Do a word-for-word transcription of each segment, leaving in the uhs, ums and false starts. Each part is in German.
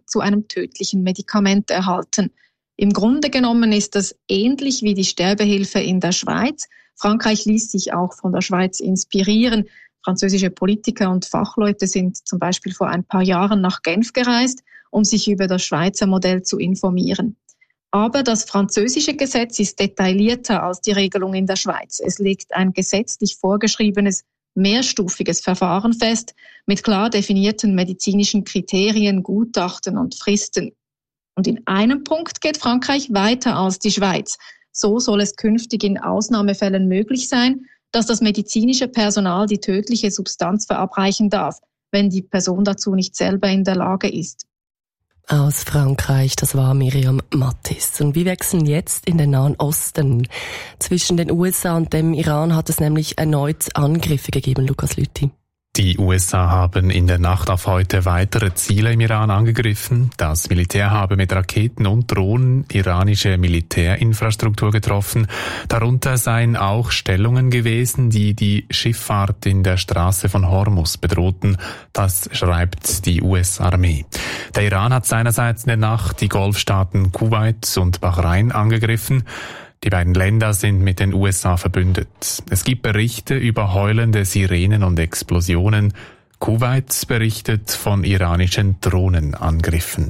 zu einem tödlichen Medikament erhalten. Im Grunde genommen ist das ähnlich wie die Sterbehilfe in der Schweiz. Frankreich ließ sich auch von der Schweiz inspirieren. Französische Politiker und Fachleute sind zum Beispiel vor ein paar Jahren nach Genf gereist, um sich über das Schweizer Modell zu informieren. Aber das französische Gesetz ist detaillierter als die Regelung in der Schweiz. Es legt ein gesetzlich vorgeschriebenes mehrstufiges Verfahren fest mit klar definierten medizinischen Kriterien, Gutachten und Fristen. Und in einem Punkt geht Frankreich weiter als die Schweiz. So soll es künftig in Ausnahmefällen möglich sein, dass das medizinische Personal die tödliche Substanz verabreichen darf, wenn die Person dazu nicht selber in der Lage ist. Aus Frankreich, das war Miriam Mattis. Und wir wechseln jetzt in den Nahen Osten. Zwischen den U S A und dem Iran hat es nämlich erneut Angriffe gegeben, Lukas Lüthi. Die U S A haben in der Nacht auf heute weitere Ziele im Iran angegriffen. Das Militär habe mit Raketen und Drohnen iranische Militärinfrastruktur getroffen. Darunter seien auch Stellungen gewesen, die die Schifffahrt in der Straße von Hormuz bedrohten. Das schreibt die U S-Armee. Der Iran hat seinerseits in der Nacht die Golfstaaten Kuwait und Bahrain angegriffen. Die beiden Länder sind mit den U S A verbündet. Es gibt Berichte über heulende Sirenen und Explosionen. Kuwait berichtet von iranischen Drohnenangriffen.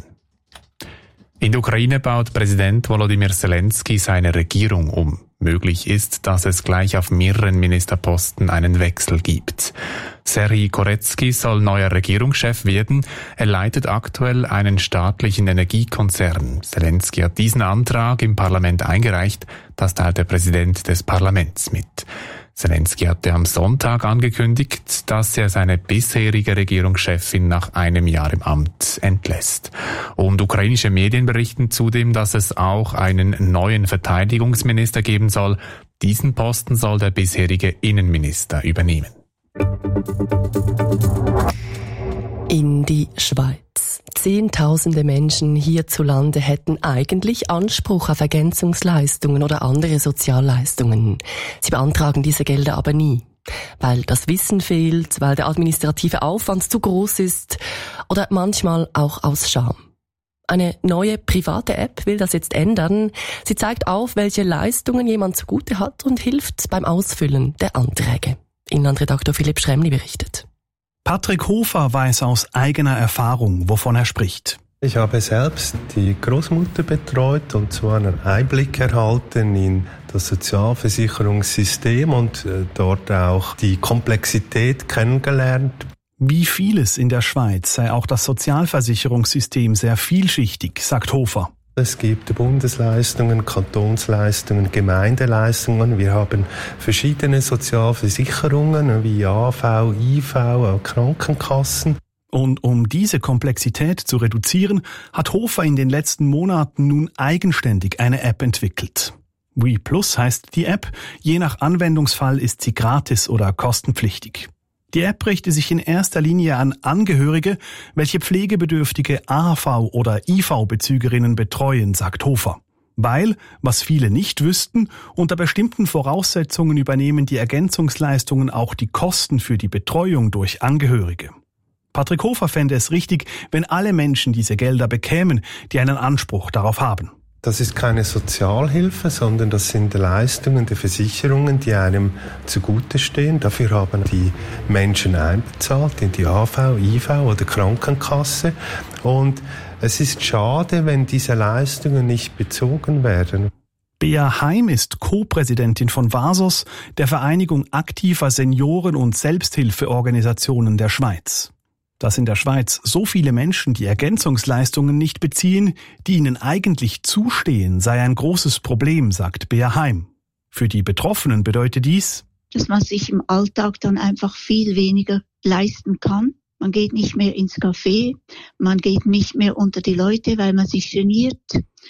In der Ukraine baut Präsident Volodymyr Zelensky seine Regierung um. Möglich ist, dass es gleich auf mehreren Ministerposten einen Wechsel gibt. Serhij Koretskij soll neuer Regierungschef werden. Er leitet aktuell einen staatlichen Energiekonzern. Zelensky hat diesen Antrag im Parlament eingereicht. Das teilt der Präsident des Parlaments mit. Zelensky hatte am Sonntag angekündigt, dass er seine bisherige Regierungschefin nach einem Jahr im Amt entlässt. Und ukrainische Medien berichten zudem, dass es auch einen neuen Verteidigungsminister geben soll. Diesen Posten soll der bisherige Innenminister übernehmen. In die Schweiz. Zehntausende Menschen hierzulande hätten eigentlich Anspruch auf Ergänzungsleistungen oder andere Sozialleistungen. Sie beantragen diese Gelder aber nie, weil das Wissen fehlt, weil der administrative Aufwand zu groß ist oder manchmal auch aus Scham. Eine neue private App will das jetzt ändern. Sie zeigt auf, welche Leistungen jemand zugute hat und hilft beim Ausfüllen der Anträge. Inlandredaktor Philipp Schremli berichtet. Patrick Hofer weiß aus eigener Erfahrung, wovon er spricht. Ich habe selbst die Großmutter betreut und zwar einen Einblick erhalten in das Sozialversicherungssystem und dort auch die Komplexität kennengelernt. Wie vieles in der Schweiz sei auch das Sozialversicherungssystem sehr vielschichtig, sagt Hofer. Es gibt Bundesleistungen, Kantonsleistungen, Gemeindeleistungen. Wir haben verschiedene Sozialversicherungen wie A V, I V, auch Krankenkassen. Und um diese Komplexität zu reduzieren, hat Hofer in den letzten Monaten nun eigenständig eine App entwickelt. WePlus heißt die App. Je nach Anwendungsfall ist sie gratis oder kostenpflichtig. Die App richte sich in erster Linie an Angehörige, welche pflegebedürftige A H V- oder I V-Bezügerinnen betreuen, sagt Hofer. Weil, was viele nicht wüssten, unter bestimmten Voraussetzungen übernehmen die Ergänzungsleistungen auch die Kosten für die Betreuung durch Angehörige. Patrick Hofer fände es richtig, wenn alle Menschen diese Gelder bekämen, die einen Anspruch darauf haben. Das ist keine Sozialhilfe, sondern das sind Leistungen der Versicherungen, die einem zugute stehen. Dafür haben die Menschen einbezahlt in die A V, I V oder Krankenkasse. Und es ist schade, wenn diese Leistungen nicht bezogen werden. Bea Heim ist Co-Präsidentin von VASOS, der Vereinigung aktiver Senioren- und Selbsthilfeorganisationen der Schweiz. Dass in der Schweiz so viele Menschen die Ergänzungsleistungen nicht beziehen, die ihnen eigentlich zustehen, sei ein großes Problem, sagt Bea Heim. Für die Betroffenen bedeutet dies, dass man sich im Alltag dann einfach viel weniger leisten kann. Man geht nicht mehr ins Café, man geht nicht mehr unter die Leute, weil man sich geniert.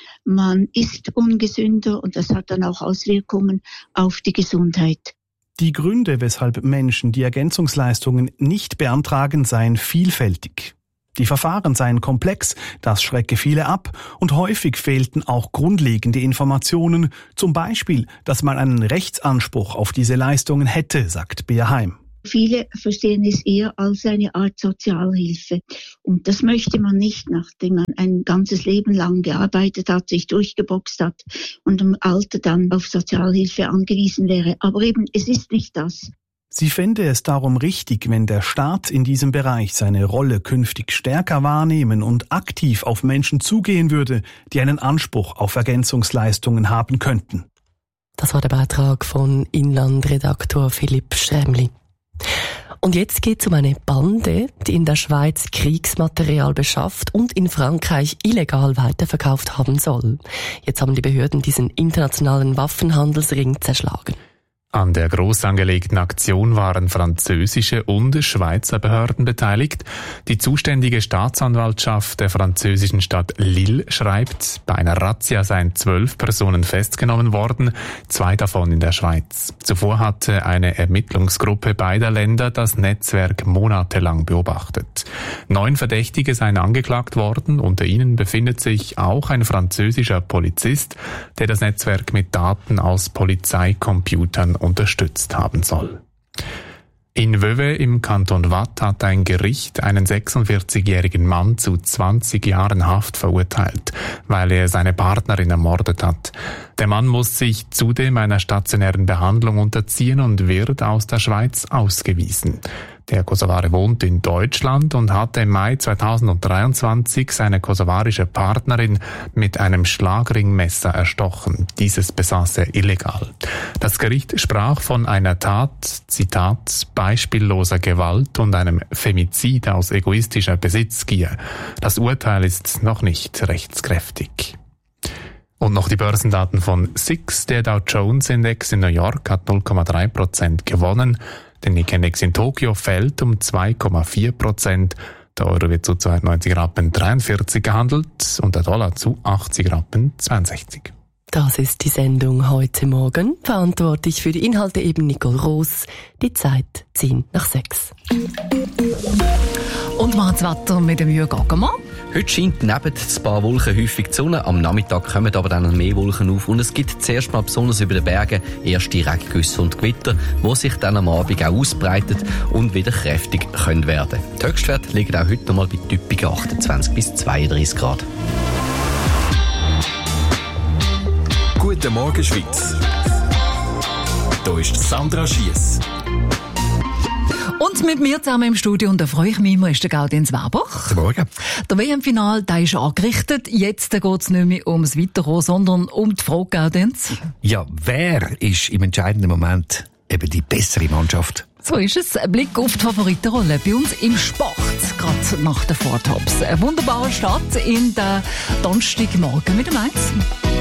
Man isst ungesünder und das hat dann auch Auswirkungen auf die Gesundheit. Die Gründe, weshalb Menschen die Ergänzungsleistungen nicht beantragen, seien vielfältig. Die Verfahren seien komplex, das schrecke viele ab und häufig fehlten auch grundlegende Informationen, zum Beispiel, dass man einen Rechtsanspruch auf diese Leistungen hätte, sagt Bea Heim. Viele verstehen es eher als eine Art Sozialhilfe. Und das möchte man nicht, nachdem man ein ganzes Leben lang gearbeitet hat, sich durchgeboxt hat und im Alter dann auf Sozialhilfe angewiesen wäre. Aber eben, es ist nicht das. Sie fände es darum richtig, wenn der Staat in diesem Bereich seine Rolle künftig stärker wahrnehmen und aktiv auf Menschen zugehen würde, die einen Anspruch auf Ergänzungsleistungen haben könnten. Das war der Beitrag von Inlandredaktor Philipp Schrämli. Und jetzt geht es um eine Bande, die in der Schweiz Kriegsmaterial beschafft und in Frankreich illegal weiterverkauft haben soll. Jetzt haben die Behörden diesen internationalen Waffenhandelsring zerschlagen. An der groß angelegten Aktion waren französische und Schweizer Behörden beteiligt. Die zuständige Staatsanwaltschaft der französischen Stadt Lille schreibt, bei einer Razzia seien zwölf Personen festgenommen worden, zwei davon in der Schweiz. Zuvor hatte eine Ermittlungsgruppe beider Länder das Netzwerk monatelang beobachtet. Neun Verdächtige seien angeklagt worden, unter ihnen befindet sich auch ein französischer Polizist, der das Netzwerk mit Daten aus Polizeicomputern unterstützt haben soll. In Vevey im Kanton Waadt hat ein Gericht einen sechsundvierzigjährigen Mann zu zwanzig Jahren Haft verurteilt, weil er seine Partnerin ermordet hat. Der Mann muss sich zudem einer stationären Behandlung unterziehen und wird aus der Schweiz ausgewiesen. Der Kosovare wohnt in Deutschland und hatte im Mai zweitausenddreiundzwanzig seine kosovarische Partnerin mit einem Schlagringmesser erstochen. Dieses besaß er illegal. Das Gericht sprach von einer Tat, Zitat, beispielloser Gewalt und einem Femizid aus egoistischer Besitzgier. Das Urteil ist noch nicht rechtskräftig. Und noch die Börsendaten von S I X. Der Dow Jones Index in New York hat null Komma drei Prozent gewonnen. Der Nikkei-Index in Tokio fällt um zwei Komma vier Prozent. Der Euro wird zu zweiundneunzig Rappen dreiundvierzig gehandelt und der Dollar zu achtzig Rappen zweiundsechzig. Das ist die Sendung heute Morgen. Verantwortlich für die Inhalte eben Nicole Roos. Die Zeit zehn nach sechs. Und wir haben das Wetter mit dem Jürgen Ackermann. Heute scheint neben ein paar Wolken häufig die Sonne. Am Nachmittag kommen aber dann mehr Wolken auf und es gibt zuerst mal besonders über den Bergen erste Regengüsse und Gewitter, die sich dann am Abend auch ausbreitet und wieder kräftig können werden. Die Höchstwerte liegen auch heute noch mal bei typischen achtundzwanzig bis zweiunddreißig Grad. Guten Morgen, Schweiz. Hier ist Sandra Schiess. Und mit mir zusammen im Studio, und da freue ich mich immer, ist der Gaudenz Werbach. Guten Morgen. Der W M-Final, der ist angerichtet. Jetzt geht es nicht mehr ums Weiterkommen, sondern um die Frage, Gaudenz. Ja, wer ist im entscheidenden Moment eben die bessere Mannschaft? So ist es. Ein Blick auf die Favoritenrolle bei uns im Sport, gerade nach den Vortops. Ein wunderbarer Start in den Donnerstagmorgen mit dem Eins.